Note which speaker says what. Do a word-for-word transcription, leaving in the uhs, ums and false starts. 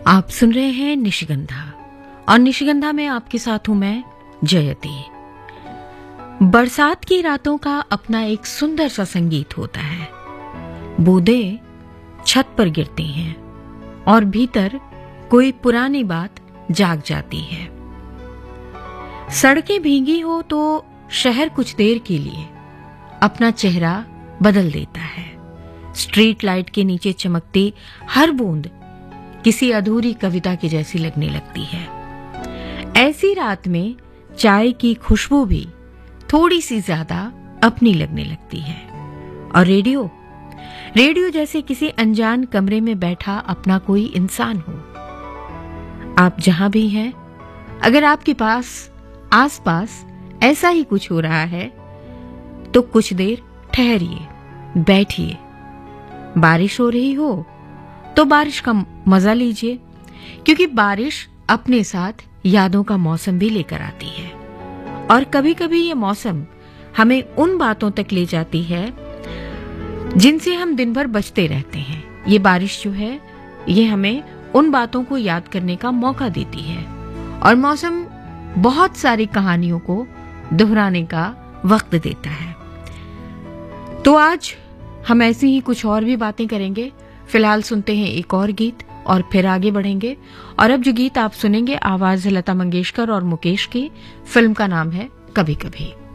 Speaker 1: आप सुन रहे हैं निशिगंधा और निशिगंधा में आपके साथ हूं मैं जयती। बरसात की रातों का अपना एक सुंदर सा संगीत होता है। बूंदें छत पर गिरती हैं और भीतर कोई पुरानी बात जाग जाती है। सड़कें भीगी हो तो शहर कुछ देर के लिए अपना चेहरा बदल देता है। स्ट्रीट लाइट के नीचे चमकती हर बूंद किसी अधूरी कविता की जैसी लगने लगती है। ऐसी रात में चाय की खुशबू भी थोड़ी सी ज्यादा अपनी लगने लगती है। और रेडियो रेडियो जैसे किसी अनजान कमरे में बैठा अपना कोई इंसान हो। आप जहां भी हैं, अगर आपके पास आसपास ऐसा ही कुछ हो रहा है तो कुछ देर ठहरिए, बैठिए। बारिश हो रही हो तो बारिश का मजा लीजिए, क्योंकि बारिश अपने साथ यादों का मौसम भी लेकर आती है। और कभी कभी ये मौसम हमें उन बातों तक ले जाती है जिनसे हम दिन भर बचते रहते हैं। ये बारिश जो है, ये हमें उन बातों को याद करने का मौका देती है। और मौसम बहुत सारी कहानियों को दोहराने का वक्त देता है। तो आज हम ऐसी ही कुछ और भी बातें करेंगे। फिलहाल सुनते हैं एक और गीत और फिर आगे बढ़ेंगे। और अब जो गीत आप सुनेंगे, आवाज है लता मंगेशकर और मुकेश की। फिल्म का नाम है कभी कभी।